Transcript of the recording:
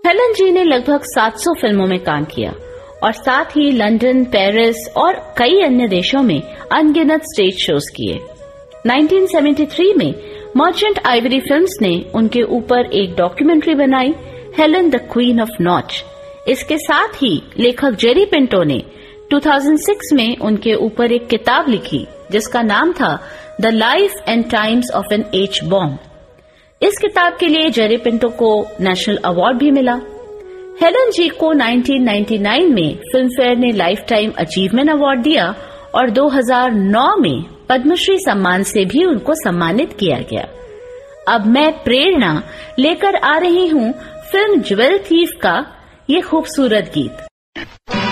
Helen जी ने लगभग 700 फिल्मों में काम किया और साथ ही लंदन, पेरिस और कई अन्य देशों में अनगिनत स्टेज शोज किए। 1973 में मर्चेंट आइवरी फिल्म्स ने उनके ऊपर एक डॉक्यूमेंट्री बनाई, Helen the queen of notch. इसके साथ ही लेखक जेरी पिंटो ने 2006 में उनके ऊपर एक किताब लिखी जिसका नाम था the life and times of N H bomb. इस किताब के लिए जेरी पिंटो को नेशनल अवार्ड भी मिला। हेलन जी को 1999 में फिल्म फेयर ने लाइफ टाइम अचीवमेंट अवार्ड दिया और 2009 में पद्मश्री सम्मान से भी उनको सम्मानित किया गया। अब मैं प्रेरणा लेकर आ रही हूँ फिल्म ज्वेल थीफ का ये खूबसूरत गीत।